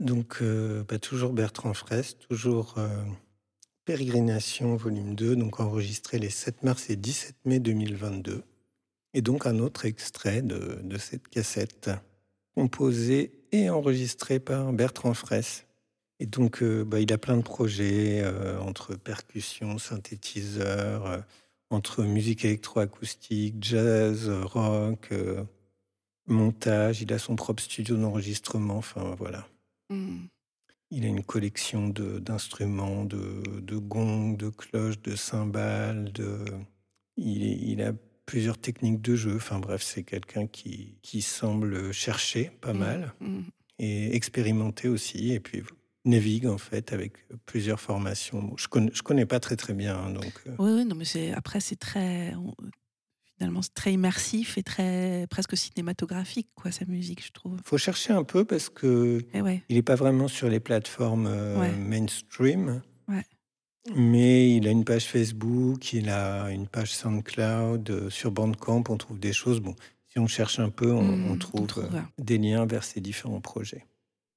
Donc, toujours Bertrand Fraisse, toujours, Pérégrination volume 2, donc enregistré les 7 mars et 17 mai 2022. Et donc un autre extrait de cette cassette, composé et enregistré par Bertrand Fraisse. Et donc, il a plein de projets, entre percussions, synthétiseurs, entre musique électroacoustique, jazz, rock, montage. Il a son propre studio d'enregistrement, enfin voilà. Mmh. Il a une collection d'instruments, de gongs, de cloches, de cymbales, il a plusieurs techniques de jeu. Enfin bref, c'est quelqu'un qui semble chercher pas Mmh. mal Mmh. et expérimenter aussi et puis navigue en fait avec plusieurs formations. Bon, je connais pas très, très bien, hein, donc Oui, oui, non, mais c'est très finalement, c'est très immersif et très presque cinématographique, quoi, sa musique, je trouve. faut chercher un peu parce qu'il Et ouais, est pas vraiment sur les plateformes, ouais, mainstream. ouais. Mais il a une page Facebook, il a une page SoundCloud, sur Bandcamp, on trouve des choses. Bon, si on cherche un peu, on On trouve, trouve. des liens vers ses différents projets.